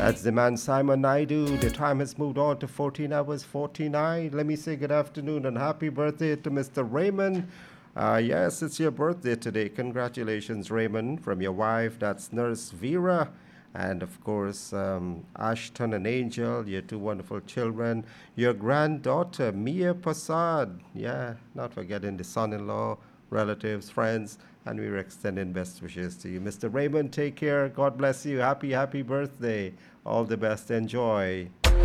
That's the man Simon Naidu. The time has moved on to 14 hours 49. Let me say good afternoon and happy birthday to Mr. Raymond. Yes, it's your birthday today. Congratulations, Raymond, from your wife. That's Nurse Vera. And of course, Ashton and Angel, your two wonderful children. Your granddaughter, Mia Prasad. Yeah, not forgetting the son in law, relatives, friends. And we're extending best wishes to you. Mr. Raymond, take care. God bless you. Happy birthday. All the best. Enjoy.